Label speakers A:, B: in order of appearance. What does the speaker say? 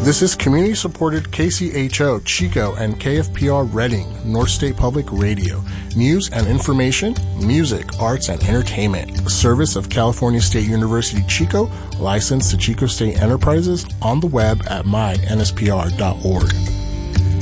A: This is community-supported KCHO, Chico, and KFPR Reading, North State Public Radio. News and information, music, arts, and entertainment. A service of California State University, Chico, licensed to Chico State Enterprises, on the web at mynspr.org.